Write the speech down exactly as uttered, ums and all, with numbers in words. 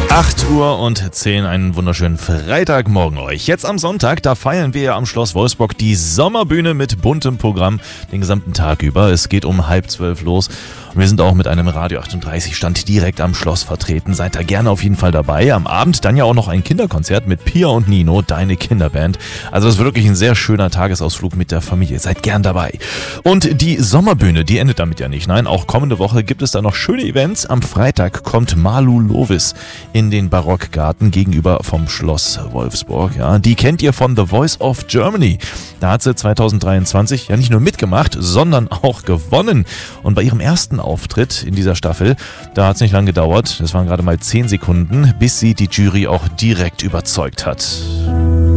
acht Uhr und zehn, einen wunderschönen Freitagmorgen euch. Jetzt am Sonntag, da feiern wir ja am Schloss Wolfsburg die Sommerbühne mit buntem Programm den gesamten Tag über. Es geht um halb zwölf los und wir sind auch mit einem Radio achtunddreißig Stand direkt am Schloss vertreten. Seid da gerne auf jeden Fall dabei. Am Abend dann ja auch noch ein Kinderkonzert mit Pia und Nino, deine Kinderband. Also das wird wirklich ein sehr schöner Tagesausflug mit der Familie. Seid gern dabei. Und die Sommerbühne, die endet damit ja nicht. Nein, auch kommende Woche gibt es da noch schöne Events. Am Freitag kommt Malu Lovis in den Barockgarten gegenüber vom Schloss Wolfsburg. Ja, die kennt ihr von The Voice of Germany. Da hat sie zweitausenddreiundzwanzig ja nicht nur mitgemacht, sondern auch gewonnen. Und bei ihrem ersten Auftritt in dieser Staffel, da hat es nicht lange gedauert, das waren gerade mal zehn Sekunden, bis sie die Jury auch direkt überzeugt hat.